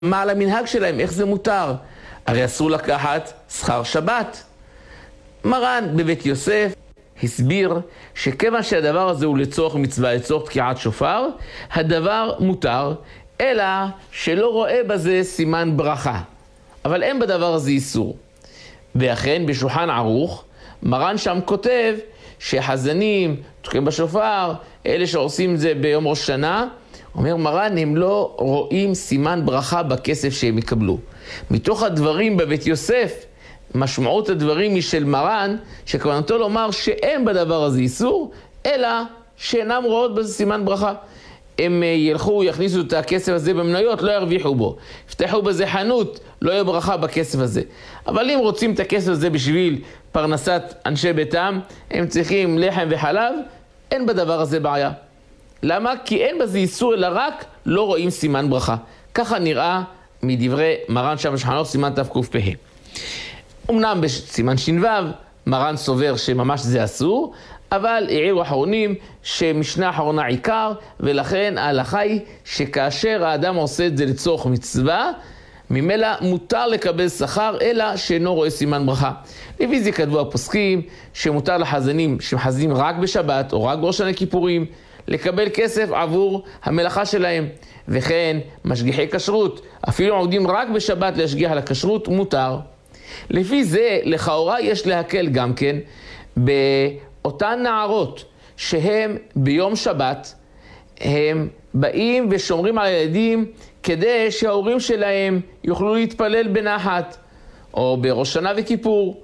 מה על המנהג שלהם? איך זה מותר? הרי אסור לקחת שכר שבת. מרן בבית יוסף הסביר שכיוון שהדבר הזה הוא לצורך מצווה, לצורך תקיעת שופר, הדבר מותר, אלא שלא רואה בזה סימן ברכה. אבל אין בדבר הזה איסור. ואכן בשולחן ערוך, מרן שם כותב שחזנים, תוקעים בשופר, אלה שעושים את זה ביום ראש שנה, אומר מרן, הם לא רואים סימן ברכה בכסף שהם יקבלו. מתוך הדברים בבית יוסף, משמעות הדברים היא של מרן, שכוונתו לומר שאין בדבר הזה איסור, אלא שאינם רואות בזה סימן ברכה. הם ילכו, יכניסו את הכסף הזה במניות, לא ירוויחו בו. יפתחו בזה חנות, לא יהיה ברכה בכסף הזה. אבל אם רוצים את הכסף הזה בשביל פרנסת אנשי ביתם, הם צריכים לחם וחלב, אין בדבר הזה בעיה. למה? כי אין בזה איסור, אלא רק לא רואים סימן ברכה. ככה נראה מדברי מרן שם בשולחן ערוך סימן תקפ"ה. אמנם בסימן ש"ו מרן סובר שממש זה אסור, אבל העירו אחרונים שמשנה אחרונה עיקר, ולכן ההלכה היא שכאשר האדם עושה את זה לצורך מצווה, ממילא מותר לקבל שכר, אלא שאינו רואה סימן ברכה. לפי זה כתבו הפוסקים שמותר לחזנים שמחזנים רק בשבת או רק בראש השנה כיפורים, לקבל כסף עבור המלאכה שלהם. וכן משגיחי כשרות, אפילו עובדים רק בשבת להשגיח על הכשרות, מותר. לפי זה לכאורה יש להקל גם כן באותן נערות שהם ביום שבת, הם באים ושומרים על הילדים כדי שההורים שלהם יוכלו להתפלל בנחת, או בראש שנה וכיפור.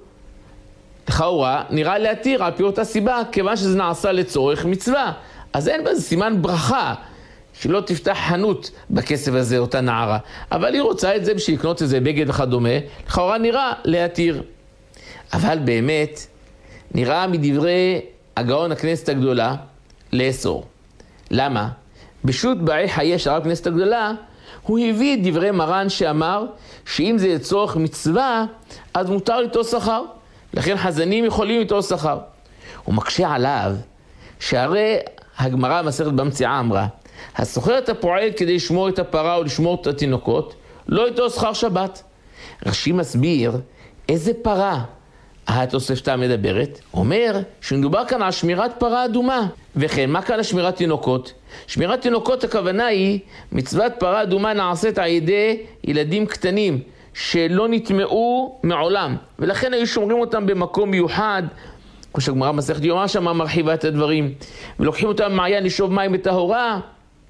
לכאורה נראה להתיר על פי אותה סיבה, כיוון שזה נעשה לצורך מצווה. אז אין בזה סימן ברכה, שלא תפתח חנות בכסף הזה אותה נערה. אבל היא רוצה את זה בשביל לקנות איזה בגד וכדומה, לכאורה נראה להתיר. אבל באמת נראה מדברי הגאון הכנסת הגדולה לאסור. למה? בשו"ת באי חיי של הרב הכנסת הגדולה, הוא הביא את דברי מרן שאמר שאם זה לצורך מצווה, אז מותר ליטול שכר. לכן חזנים יכולים ליטול שכר. הוא מקשה עליו שהרי הגמרא במסכת במציאה אמרה, הסוחר את הפועל כדי לשמור את הפרה או לשמור את התינוקות, לא ליטול שכר שבת. רש"י מסביר איזה פרה התוספתא מדברת. אומר שמדובר כאן על שמירת פרה אדומה. וכן, מה כאן השמירת תינוקות? שמירת תינוקות הכוונה היא, מצוות פרה אדומה נעשית על ידי ילדים קטנים שלא נטמעו מעולם, ולכן היו שומרים אותם במקום מיוחד, כמו שהגמרא במסכת יומא שמה מרחיבה את הדברים, ולוקחים אותם במעיין לשאוב מים בטהרה.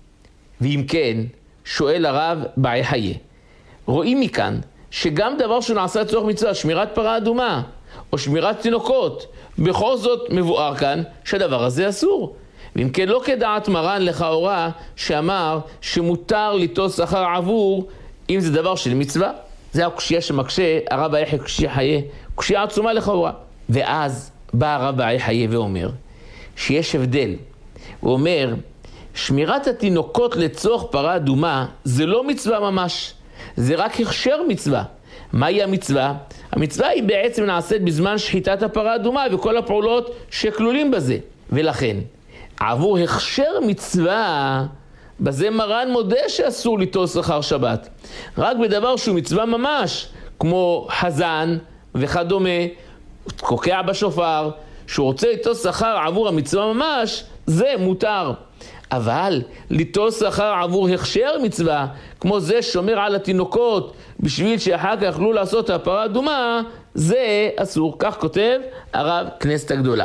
ואם כן, שואל הרב באי חיי, רואים מכאן שגם דבר שנעשה לצורך מצווה, שמירת פרה אדומה או שמירת תינוקות, בכל זאת מבואר כאן שהדבר הזה אסור. ואם כן, לא כדעת מרן לכאורה שאמר שמותר ליטול שכר עבור אם זה דבר של מצווה. זה הקושיה שמקשה הרב באי חיי, קושיה עצומה לכאורה. ואז בא הרב באי חיי ואומר שיש הבדל. הוא אומר, שמירת התינוקות לצורך פרה אדומה זה לא מצווה ממש, זה רק הכשר מצווה. מהי המצווה? המצווה היא בעצם נעשית בזמן שחיטת הפרה אדומה וכל הפעולות שכלולים בזה. ולכן, עבור הכשר מצווה, בזה מרן מודה שאסור ליטול שכר שבת. רק בדבר שהוא מצווה ממש, כמו חזן וכדומה, קוקע בשופר, שהוא רוצה ליטול שכר עבור המצווה ממש, זה מותר. אבל ליטול שכר עבור הכשר מצווה, כמו זה שומר על התינוקות בשביל שאחר כך יוכלו לעשות את הפרה אדומה, זה אסור. כך כותב הרב כנסת הגדולה.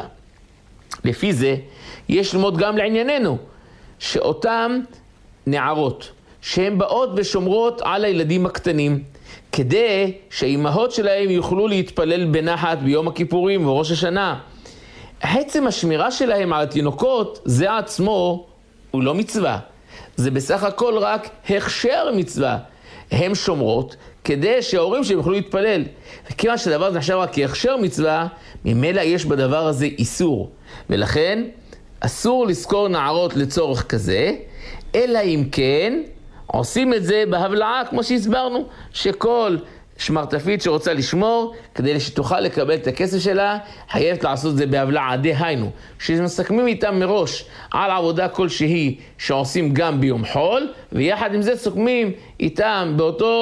לפי זה יש ללמוד גם לענייננו שאותם נערות שהן באות ושומרות על הילדים הקטנים כדי שהאימהות שלהם יוכלו להתפלל בנחת ביום הכיפורים וראש השנה, עצם השמירה שלהם על התינוקות זה עצמו הוא לא מצווה, זה בסך הכל רק הכשר מצווה. הן שומרות כדי שההורים שהם יוכלו להתפלל, וכיוון שהדבר הזה נחשב רק כהכשר מצווה, ממילא יש בדבר הזה איסור, ולכן אסור לזכור נערות לצורך כזה, אלא אם כן עושים את זה בהבלעה, כמו שהסברנו, שכל שמרטפית שרוצה לשמור, כדי שתוכל לקבל את הכסף שלה, חייבת לעשות את זה בהבלעה, דהיינו, שמסכמים איתם מראש על עבודה כלשהי שעושים גם ביום חול, ויחד עם זה סוכמים איתם באותו